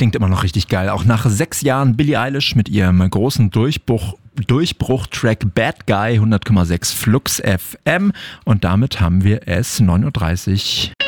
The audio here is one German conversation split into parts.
klingt immer noch richtig geil. Auch nach 6 Jahren Billie Eilish mit ihrem großen Durchbruch-Track Bad Guy, 100,6 Flux FM. Und damit haben wir es 9.30 Uhr.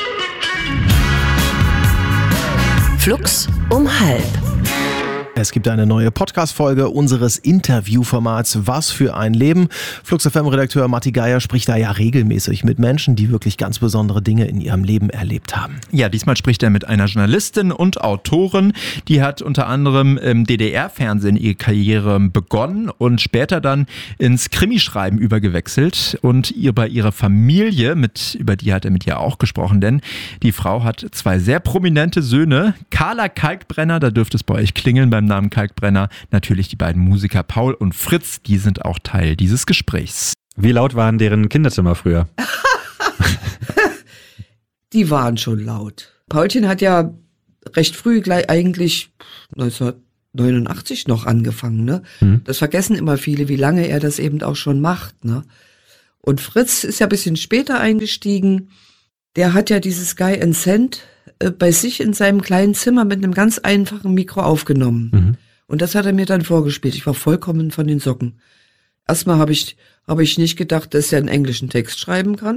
Flux um 12:30. Es gibt eine neue Podcast-Folge unseres Interviewformats Was für ein Leben. Flux FM-Redakteur Matti Geier spricht da ja regelmäßig mit Menschen, die wirklich ganz besondere Dinge in ihrem Leben erlebt haben. Ja, diesmal spricht er mit einer Journalistin und Autorin. Die hat unter anderem im DDR-Fernsehen ihre Karriere begonnen und später dann ins Krimischreiben übergewechselt. Und bei ihrer Familie, über die hat er mit ihr auch gesprochen, denn die Frau hat 2 sehr prominente Söhne. Carla Kalkbrenner, da dürfte es bei euch klingeln beim Namen Kalkbrenner, natürlich die beiden Musiker Paul und Fritz, die sind auch Teil dieses Gesprächs. Wie laut waren deren Kinderzimmer früher? Die waren schon laut. Paulchen hat ja recht früh, gleich eigentlich 1989 noch angefangen, ne? Das vergessen immer viele, wie lange er das eben auch schon macht, ne? Und Fritz ist ja ein bisschen später eingestiegen. Der hat ja dieses Guy and Sand bei sich in seinem kleinen Zimmer mit einem ganz einfachen Mikro aufgenommen. Und das hat er mir dann vorgespielt. Ich war vollkommen von den Socken. Erstmal habe ich nicht gedacht, dass er einen englischen Text schreiben kann.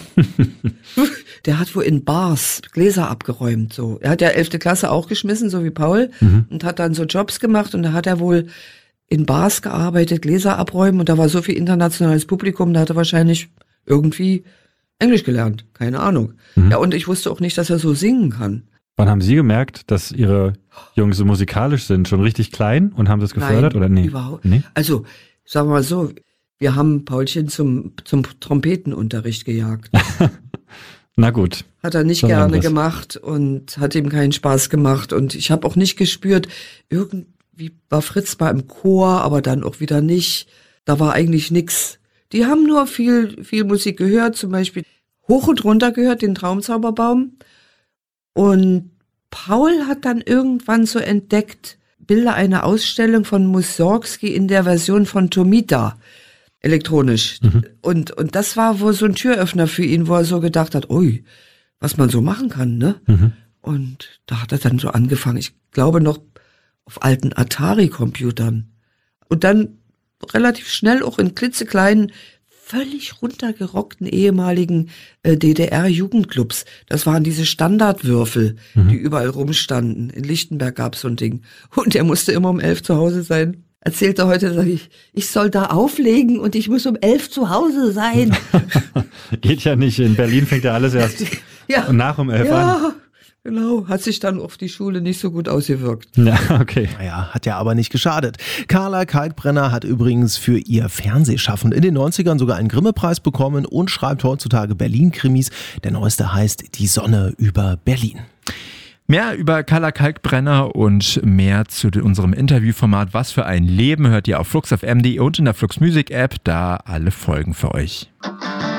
Der hat wohl in Bars Gläser abgeräumt. So. Er hat ja 11. Klasse auch geschmissen, so wie Paul, und hat dann so Jobs gemacht. Und da hat er wohl in Bars gearbeitet, Gläser abräumen. Und da war so viel internationales Publikum, da hat er wahrscheinlich irgendwie Englisch gelernt, keine Ahnung. Ja, und ich wusste auch nicht, dass er so singen kann. Wann haben Sie gemerkt, dass Ihre Jungs so musikalisch sind? Schon richtig klein und haben das gefördert? Nein, oder nee? Überhaupt. Nee? Also, sagen wir mal so, wir haben Paulchen zum Trompetenunterricht gejagt. Na gut. Hat er nicht Schon gerne anderes. gemacht und hat ihm keinen Spaß gemacht. Und ich habe auch nicht gespürt, irgendwie war Fritz mal im Chor, aber dann auch wieder nicht. Da war eigentlich nix. Die haben nur viel Musik gehört, zum Beispiel hoch und runter gehört, den Traumzauberbaum. Und Paul hat dann irgendwann so entdeckt, Bilder einer Ausstellung von Mussorgsky in der Version von Tomita, elektronisch. Und das war wohl so ein Türöffner für ihn, wo er so gedacht hat, ui, was man so machen kann, ne? Und da hat er dann so angefangen, ich glaube noch auf alten Atari-Computern. Und dann relativ schnell auch in klitzekleinen, völlig runtergerockten ehemaligen DDR-Jugendclubs. Das waren diese Standardwürfel, die überall rumstanden. In Lichtenberg gab's so ein Ding. Und er musste immer um 11 zu Hause sein. Erzählte heute, sag ich soll da auflegen und ich muss um 11 zu Hause sein. Geht ja nicht. In Berlin fängt ja alles erst nach um 11 an. Genau, hat sich dann auf die Schule nicht so gut ausgewirkt. Ja, okay. Naja, hat ja aber nicht geschadet. Carla Kalkbrenner hat übrigens für ihr Fernsehschaffen in den 90ern sogar einen Grimme-Preis bekommen und schreibt heutzutage Berlin-Krimis. Der neueste heißt Die Sonne über Berlin. Mehr über Carla Kalkbrenner und mehr zu unserem Interviewformat Was für ein Leben hört ihr auf fluxfm.de und in der Flux Music App, da alle Folgen für euch.